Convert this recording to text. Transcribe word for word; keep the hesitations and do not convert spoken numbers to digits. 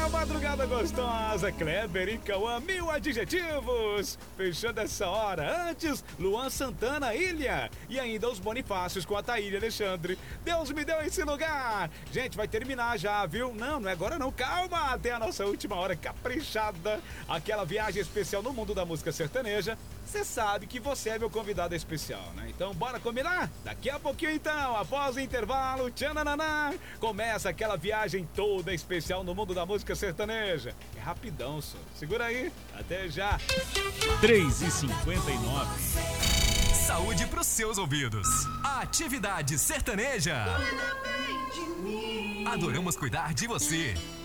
Madrugada gostosa, Kleber e Cauã, mil adjetivos. Fechando essa hora, antes, Luan Santana, Ilha. E ainda os Bonifácios com a Thaília Alexandre. Deus me deu esse lugar. Gente, vai terminar já, viu? Não, não é agora não, calma. Até a nossa última hora caprichada. Aquela viagem especial no mundo da música sertaneja. Você sabe que você é meu convidado especial, né? Então bora combinar? Daqui a pouquinho então, após o intervalo, tchanananá, começa aquela viagem toda especial no mundo da música sertaneja. É rapidão, só. Segura aí, até já. três e cinquenta e nove. Saúde pros seus ouvidos. Atividade sertaneja. Adoramos cuidar de você.